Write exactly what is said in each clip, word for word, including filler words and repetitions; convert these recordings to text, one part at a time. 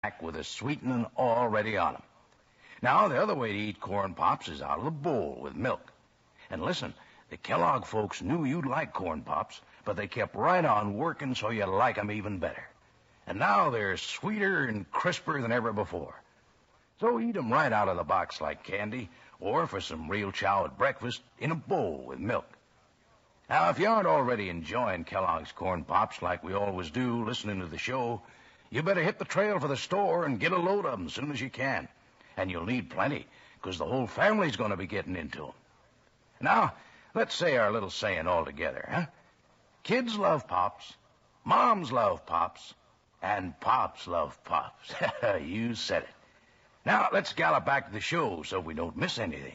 pack with the sweetening already on 'em. Now, the other way to eat corn pops is out of the bowl with milk. And listen, the Kellogg folks knew you'd like corn pops, but they kept right on working so you like 'em even better. And now they're sweeter and crisper than ever before. So eat 'em right out of the box like candy, or for some real chow at breakfast, in a bowl with milk. Now, if you aren't already enjoying Kellogg's corn pops like we always do listening to the show, you better hit the trail for the store and get a load of 'em as soon as you can. And you'll need plenty, because the whole family's going to be getting into 'em. Now, let's say our little saying all together, huh? Kids love pops, moms love pops, and pops love pops. You said it. Now, let's gallop back to the show so we don't miss anything.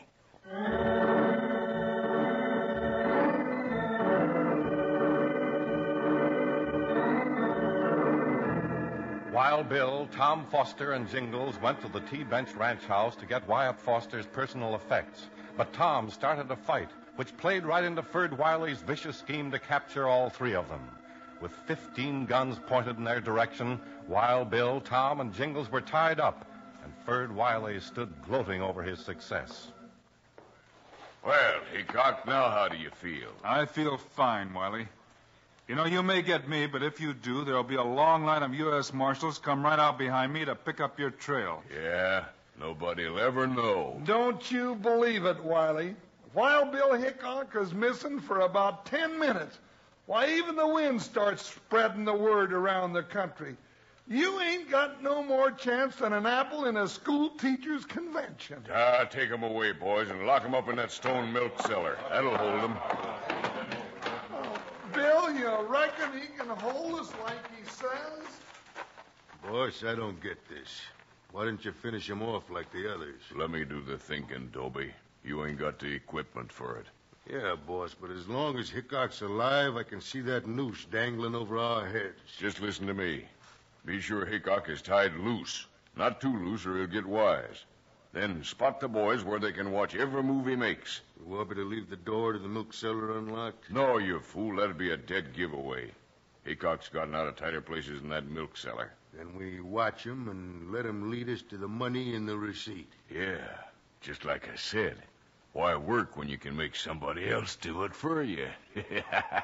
Wild Bill, Tom Foster, and Jingles went to the T-Bench Ranch House to get Wyatt Foster's personal effects. But Tom started a fight, which played right into Ferd Wiley's vicious scheme to capture all three of them. With fifteen guns pointed in their direction, Wild Bill, Tom, and Jingles were tied up, and Ferd Wiley stood gloating over his success. Well, Hickok, now how do you feel? I feel fine, Wiley. You know, you may get me, but if you do, there'll be a long line of U S Marshals come right out behind me to pick up your trail. Yeah, nobody'll ever know. Don't you believe it, Wiley. Wild Bill Hickok is missing for about ten minutes. Why, even the wind starts spreading the word around the country. You ain't got no more chance than an apple in a school teacher's convention. Ah, take 'em away, boys, and lock 'em up in that stone milk cellar. That'll hold 'em. Bill, you reckon he can hold us like he says? Boss, I don't get this. Why didn't you finish him off like the others? Let me do the thinking, Toby. You ain't got the equipment for it. Yeah, boss, but as long as Hickok's alive, I can see that noose dangling over our heads. Just listen to me. Be sure Hickok is tied loose. Not too loose or he'll get wise. Then spot the boys where they can watch every move he makes. You want me to leave the door to the milk cellar unlocked? No, you fool. That'd be a dead giveaway. Hickok's gotten out of tighter places than that milk cellar. Then we watch him and let him lead us to the money and the receipt. Yeah, just like I said. Why work when you can make somebody else do it for you?